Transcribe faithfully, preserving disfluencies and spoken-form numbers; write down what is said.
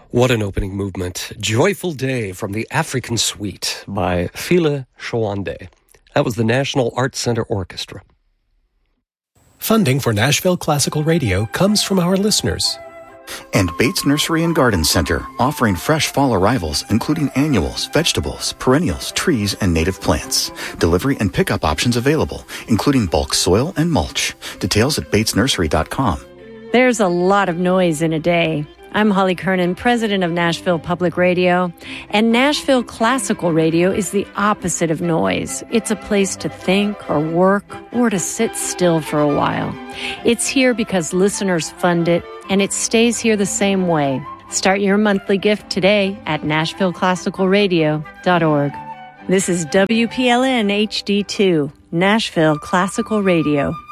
What an opening movement. Joyful Day from the African Suite by Fela Shawande. That was the National Arts Center Orchestra. Funding for Nashville Classical Radio comes from our listeners. And Bates Nursery and Garden Center, offering fresh fall arrivals, including annuals, vegetables, perennials, trees, and native plants. Delivery and pickup options available, including bulk soil and mulch. Details at bates nursery dot com. There's a lot of noise in a day. I'm Holly Kernan, president of Nashville Public Radio, and Nashville Classical Radio is the opposite of noise. It's a place to think or work or to sit still for a while. It's here because listeners fund it, and it stays here the same way. Start your monthly gift today at nashville classical radio dot org. This is W P L N H D two, Nashville Classical Radio.